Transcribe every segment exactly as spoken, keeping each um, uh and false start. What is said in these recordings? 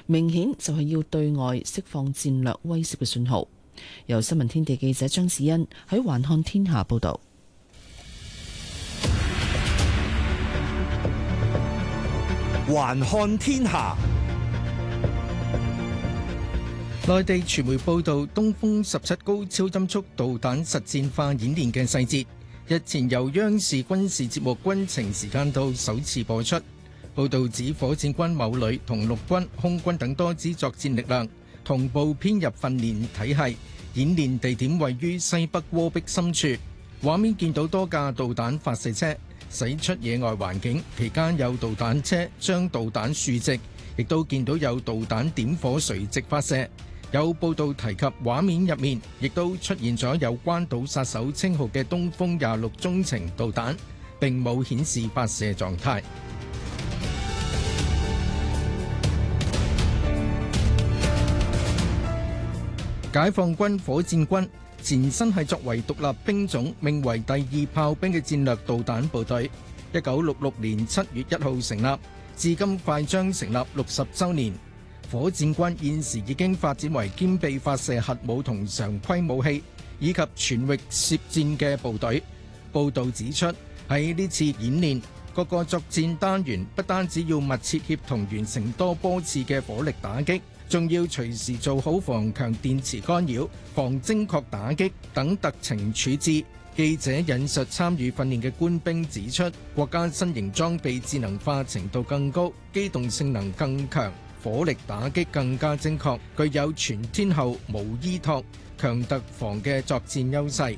明顯就係要對外釋放戰略威懾嘅信號。由新聞天地記者張子欣喺環看天下報道。 環看天下，內地傳媒報道東風十七高超音速導彈實戰化演練嘅細節，日前由央視軍事節目《軍情時間到》首次播出。報道指火箭軍某旅同陸軍、空軍等多支作戰力量同步編入訓練體系，演練地點位於西北戈壁深處。畫面見到多架導彈發射車駛出野外環境，期間有導彈車將導彈豎直，亦都見到有導彈點火垂直發射。有報道提及畫面入面亦都出現咗有關島殺手稱號嘅東風廿六中程導彈，並冇顯示發射狀態。解放軍火箭軍前身係作為獨立兵種，命為第二炮兵嘅戰略導彈部隊。一九六六年七月一號成立，至今快將成立六十週年。火箭軍現時已經發展為兼備發射核武同常規武器，以及全域攝戰嘅部隊。報道指出，喺呢次演練，各個作戰單元不單止要密切協同完成多波次嘅火力打擊，仲要隨時做好防強電磁干擾、防精確打擊等特情處置。記者引述參與訓練嘅官兵指出，國家新型裝備智能化程度更高，機動性能更強，火力打擊更加精確，具有全天候無依託、強突防嘅作戰優勢。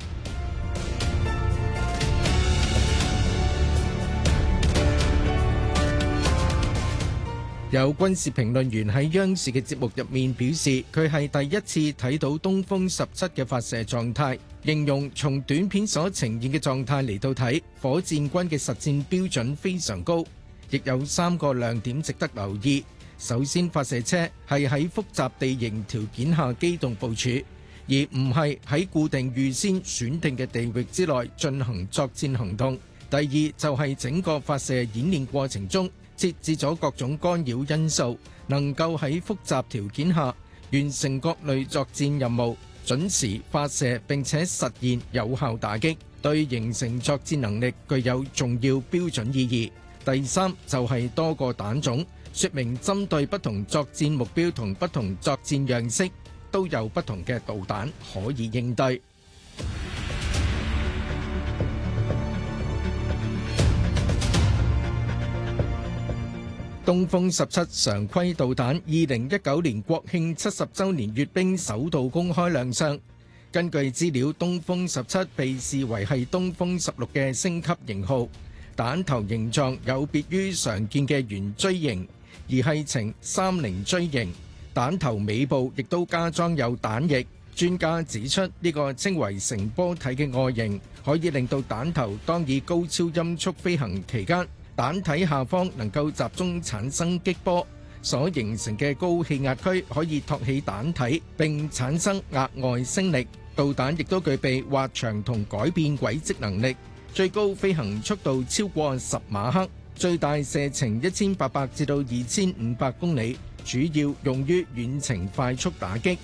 有軍事評論員喺央視嘅節目入面表示，佢係第一次睇到東風十七嘅發射狀態，形容從短片所呈現嘅狀態嚟到睇，火箭軍嘅實戰標準非常高，亦有三個亮點值得留意。首先，發射車係喺複雜地形條件下機動部署，而唔係喺固定預先選定嘅地域之內進行作戰行動。第二就係整個發射演練過程中，設置咗各種干擾因素，能夠喺複雜條件下完成各類作戰任務，準時發射並且實現有效打擊，對形成作戰能力具有重要標準意義。第三就係多個彈種，說明針對不同作戰目標同不同作戰樣式，都有不同嘅導彈可以應對。東風十七常規導彈二零一九年國慶七十週年閱兵首度公開亮相。根據資料，東風十七被視為係東風十六嘅升級型號，彈頭形狀有別於常見嘅圓錐形，而係呈三棱錐形。彈頭尾部亦都加裝有彈翼。專家指出，呢個稱為成波體嘅外形，可以令到彈頭當以高超音速飛行期間，彈體下方能夠集中產生激波，所形成嘅高氣壓區可以托起彈體並產生額外升力。導彈亦都具備滑翔同改變軌跡能力，最高飛行速度超過十馬赫，最大射程一千八百至到二千五百公里，主要用於遠程快速打擊。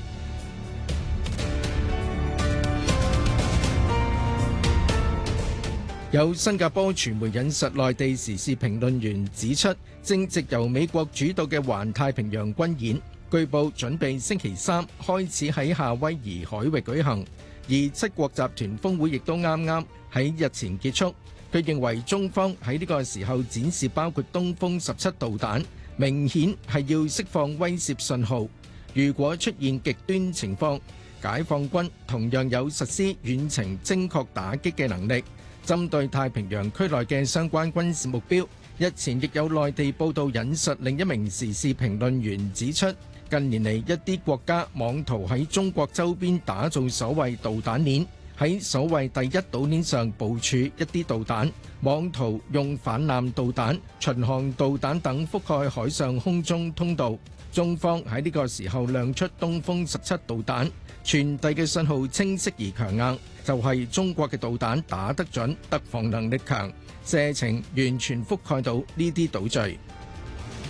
有新加坡傳媒引述內地時事評論員指出，正值由美國主導嘅環太平洋軍演，據報準備星期三開始喺夏威夷海域舉行，而七國集團峰會亦都啱啱喺日前結束。佢認為中方喺呢個時候展示包括東風十七導彈，明顯係要釋放威懾信號。如果出現極端情況，解放軍同樣有實施遠程精確打擊嘅能力。針對太平洋區內嘅相關軍事目標，日前亦有內地報道引述另一名時事評論員指出，近年嚟一啲國家妄圖喺中國周邊打造所謂導彈鏈，喺所謂第一島鏈上部署一啲導彈，妄圖用反艦導彈、巡航導彈等覆蓋海上空中通道。中方喺呢個時候亮出東風十七導彈，傳遞嘅信號清晰而強硬，就係中國嘅導彈打得準，突防能力強，射程完全覆蓋到呢啲島嶼。